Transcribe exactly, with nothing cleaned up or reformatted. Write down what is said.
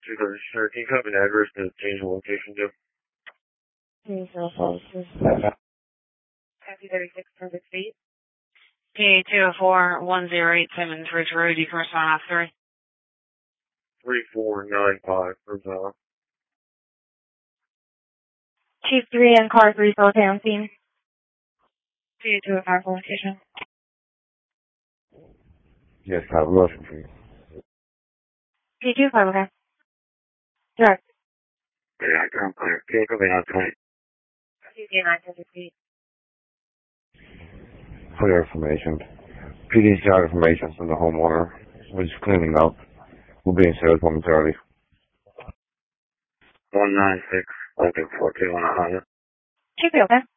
two thirty, sir. Can you copy an address to change the location to? Two zero four six. Copy thirty-six perfect feet. P two oh four one zero eight Simmons Ridge Road, you correspond off three. three four nine five, Rosella. Chief three and car three four pound scene. P two oh five location. Yes, have a motion, please. P two five, okay. Direct. Yeah, I can't clear. Can you copy out twenty? P T nine perfect feet. For your information, P D's got information from the homeowner. We're just cleaning up. We'll be in sales momentarily. one nine six, Lincoln four two one, Honda. Should be okay.